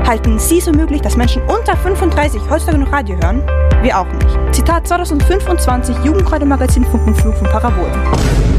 Halten Sie es für möglich, dass Menschen unter 35 heutzutage noch Radio hören? Wir auch nicht. Zitat 2025 Jugendradio-Magazin Funkenflug von Parabol.